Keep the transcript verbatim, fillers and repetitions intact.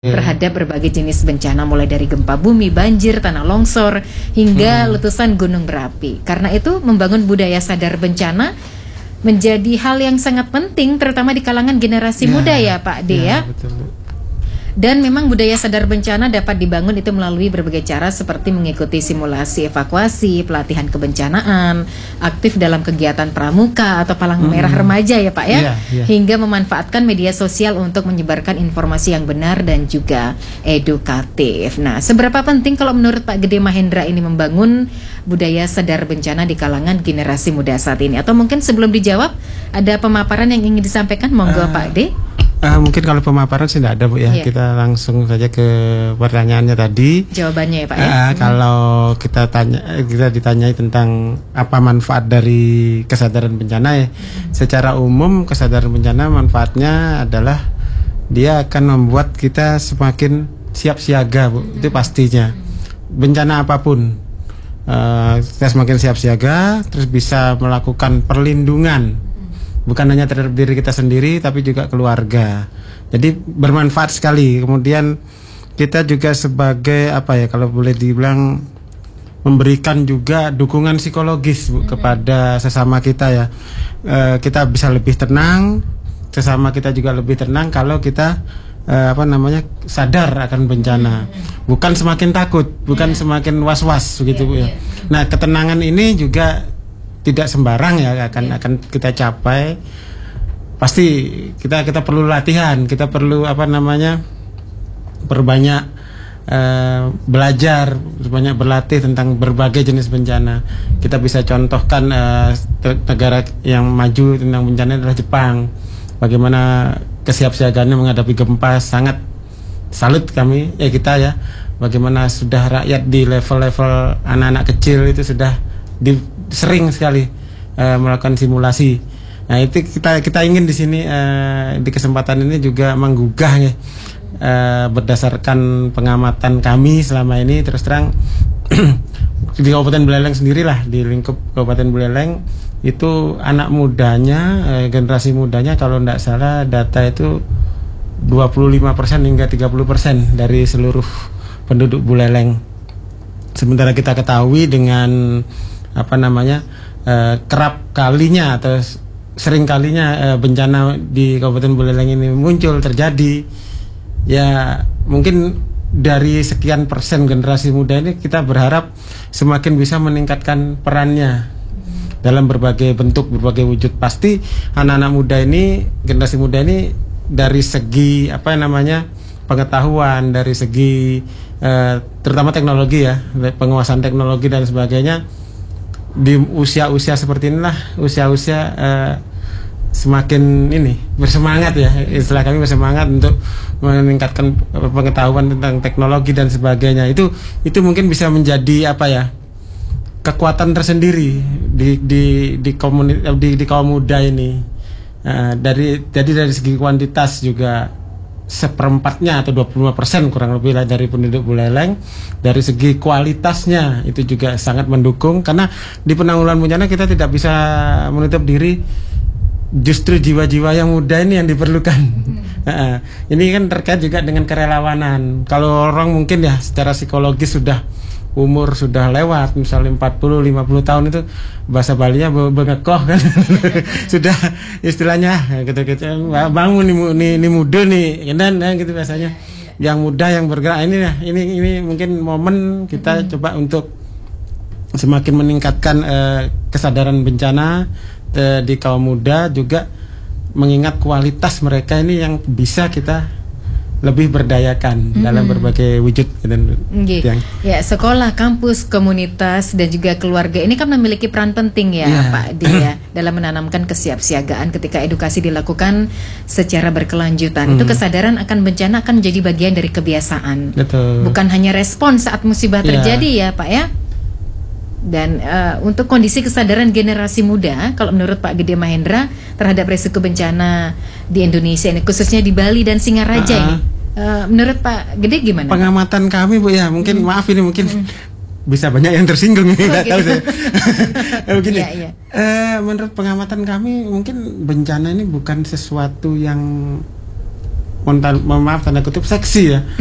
terhadap berbagai jenis bencana mulai dari gempa bumi, banjir, tanah longsor hingga hmm. letusan gunung berapi. Karena itu membangun budaya sadar bencana menjadi hal yang sangat penting terutama di kalangan generasi ya, muda ya Pak D ya. ya. Betul. Dan memang budaya sadar bencana dapat dibangun itu melalui berbagai cara seperti mengikuti simulasi evakuasi, pelatihan kebencanaan, aktif dalam kegiatan pramuka atau palang mm-hmm. merah remaja ya Pak ya, yeah, yeah. hingga memanfaatkan media sosial untuk menyebarkan informasi yang benar dan juga edukatif. Nah, seberapa penting kalau menurut Pak Gede Mahendra ini membangun budaya sadar bencana di kalangan generasi muda saat ini? Atau mungkin sebelum dijawab ada pemaparan yang ingin disampaikan, monggo uh. Pak De. Uh, mungkin kalau pemaparan sih tidak ada Bu ya, yeah. kita langsung saja ke pertanyaannya tadi. Jawabannya ya Pak ya. Uh, hmm. Kalau kita tanya, kita ditanyai tentang apa manfaat dari kesadaran bencana ya. Hmm. Secara umum kesadaran bencana manfaatnya adalah dia akan membuat kita semakin siap siaga Bu, hmm. itu pastinya. Bencana apapun, uh, kita semakin siap siaga, terus bisa melakukan perlindungan. Bukan hanya terhadap diri kita sendiri, tapi juga keluarga. Jadi bermanfaat sekali. Kemudian kita juga sebagai apa ya, kalau boleh dibilang memberikan juga dukungan psikologis Bu, kepada sesama kita ya. E, kita bisa lebih tenang, sesama kita juga lebih tenang kalau kita e, apa namanya sadar akan bencana. Bukan semakin takut, bukan semakin was-was begitu Bu ya. Nah, ketenangan ini juga tidak sembarang ya akan yeah. akan kita capai. Pasti kita kita perlu latihan, kita perlu apa namanya perbanyak uh, belajar, banyak berlatih tentang berbagai jenis bencana. Kita bisa contohkan uh, negara yang maju tentang bencana adalah Jepang. Bagaimana kesiapsiagaannya menghadapi gempa, sangat salut kami ya kita ya. Bagaimana sudah rakyat di level-level anak-anak kecil itu sudah di, sering sekali uh, melakukan simulasi. Nah, itu kita kita ingin di sini uh, di kesempatan ini juga menggugah ya, uh, berdasarkan pengamatan kami selama ini. Terus terang di Kabupaten Buleleng sendirilah, di lingkup Kabupaten Buleleng itu anak mudanya, uh, generasi mudanya kalau tidak salah data itu dua puluh lima persen hingga tiga puluh persen dari seluruh penduduk Buleleng. Sementara kita ketahui dengan apa namanya uh, kerap kalinya atau sering kalinya uh, bencana di Kabupaten Buleleng ini muncul terjadi ya, mungkin dari sekian persen generasi muda ini kita berharap semakin bisa meningkatkan perannya dalam berbagai bentuk, berbagai wujud. Pasti anak-anak muda ini, generasi muda ini dari segi apa namanya pengetahuan, dari segi uh, terutama teknologi ya, penguasaan teknologi dan sebagainya, di usia-usia seperti inilah, usia-usia uh, semakin ini bersemangat ya, istilah kami bersemangat untuk meningkatkan pengetahuan tentang teknologi dan sebagainya. Itu itu mungkin bisa menjadi apa ya, kekuatan tersendiri di di di komunitas, di, di kaum muda ini. Uh, dari jadi dari segi kuantitas juga seperempatnya atau dua puluh lima persen kurang lebih lah dari penduduk Buleleng. Dari segi kualitasnya itu juga sangat mendukung, karena di penanggulangan bencana kita tidak bisa menutup diri, justru jiwa-jiwa yang muda ini yang diperlukan. hmm. uh, ini kan terkait juga dengan kerelawanan. Kalau orang mungkin ya secara psikologis sudah umur sudah lewat, misalnya empat puluh lima puluh tahun, itu bahasa Balinya bengekoh kan. Sudah istilahnya gitu-gitu, bangun nih nih, nih muda nih dan gitu biasanya. Yang muda yang bergerak ini ya, ini ini mungkin momen kita hmm. coba untuk semakin meningkatkan uh, kesadaran bencana uh, di kaum muda, juga mengingat kualitas mereka ini yang bisa kita lebih berdayakan mm-hmm. dalam berbagai wujud dan okay. yang ya, sekolah, kampus, komunitas dan juga keluarga ini kan memiliki peran penting ya yeah. Pak Dia dalam menanamkan kesiapsiagaan ketika edukasi dilakukan secara berkelanjutan. Mm. Itu kesadaran akan bencana akan menjadi bagian dari kebiasaan. Betul. Bukan hanya respon saat musibah yeah. terjadi ya Pak ya. Dan uh, untuk kondisi kesadaran generasi muda, kalau menurut Pak Gede Mahendra terhadap risiko bencana di Indonesia ini, khususnya di Bali dan Singaraja uh-huh. ini, uh, menurut Pak Gede gimana? Pengamatan kami Bu ya, mungkin hmm. maaf ini mungkin hmm. bisa banyak yang tersinggung, nggak oh, tahu gitu. saya. Begini, iya, iya. Uh, menurut pengamatan kami mungkin bencana ini bukan sesuatu yang mohon, mohon maaf tanda kutip seksi ya.